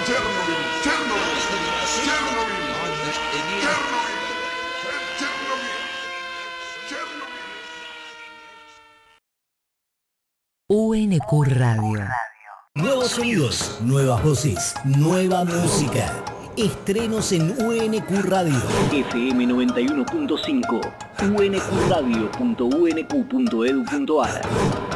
Chernobyl, Chernobyl, Chernobyl, Chernobyl, Chernobyl. UNQ Radio. Nuevos sonidos, nuevas voces, nueva música. Estrenos en UNQ Radio. FM 91.5. unqradio.unq.edu.ar